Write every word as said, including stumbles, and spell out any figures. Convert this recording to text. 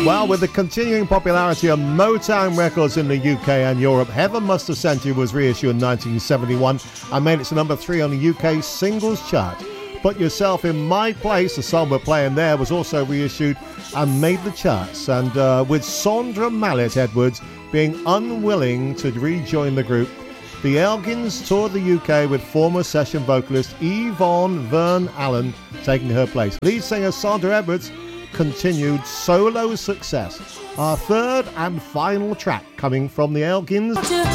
Well, with the continuing popularity of Motown records in the U K and Europe, Heaven Must Have Sent You was reissued in nineteen seventy-one and made it to number three on the U K singles chart. Put Yourself in My Place, the song we're playing there, was also reissued and made the charts. And uh, with Sandra Mallet Edwards being unwilling to rejoin the group, the Elgins toured the U K with former session vocalist Yvonne Verne Allen taking her place. Lead singer Sandra Edwards continued solo success. Our third and final track coming from the Elgins.